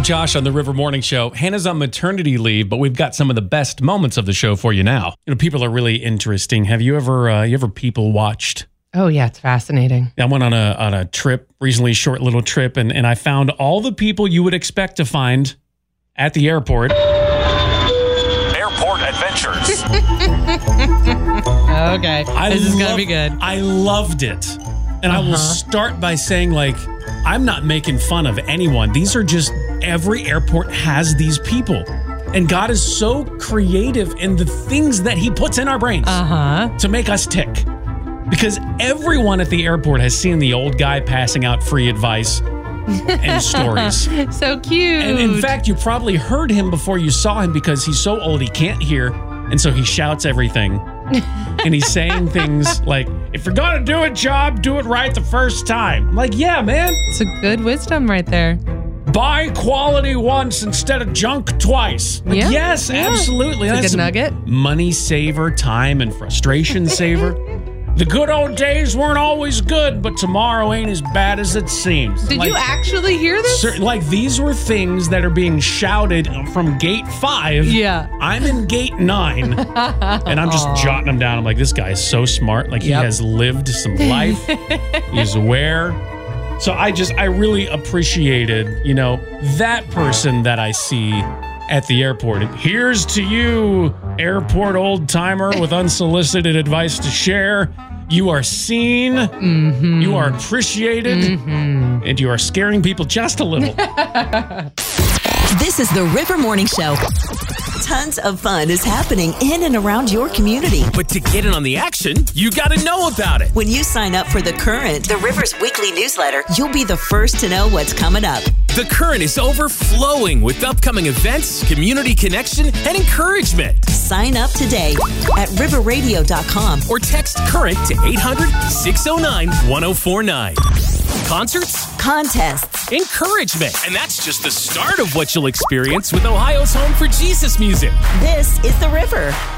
Josh on the River Morning Show. Hannah's on maternity leave, but we've got some of the best moments of the show for you now. You know, people are really interesting. Have you ever people watched? Oh yeah, it's fascinating. I went on a trip recently, short little trip, and I found all the people you would expect to find at the airport. Airport Adventures. Okay, this is gonna be good. I loved it, and I will start by saying, like, I'm not making fun of anyone. These are just, every airport has these people. And God is so creative in the things that he puts in our brains to make us tick. Because everyone at the airport has seen the old guy passing out free advice and stories. So cute. And in fact, you probably heard him before you saw him because he's so old he can't hear. And so he shouts everything. And he's saying things like, if you're going to do a job, do it right the first time. I'm like, yeah, man. It's a good wisdom right there. Buy quality once instead of junk twice. Like, yes, absolutely. It's a good nugget. Money saver, time and frustration saver. The good old days weren't always good, but tomorrow ain't as bad as it seems. Did you actually hear this? These were things that are being shouted from gate 5. Yeah. I'm in gate 9, and I'm just jotting them down. I'm like, this guy is so smart. Like, he has lived some life. He's aware. So I really appreciated, that person that I see at the airport. And here's to you, airport old timer with unsolicited advice to share. You are seen, you are appreciated, and you are scaring people just a little. This is the River Morning Show. Tons of fun is happening in and around your community. But to get in on the action, you got to know about it. When you sign up for The Current, the River's weekly newsletter, you'll be the first to know what's coming up. The Current is overflowing with upcoming events, community connection, and encouragement. Sign up today at riverradio.com or text Current to 800-609-1049. Concerts, contests, encouragement. And that's just the start of what you'll experience with Ohio's Home for Jesus music. This is The River.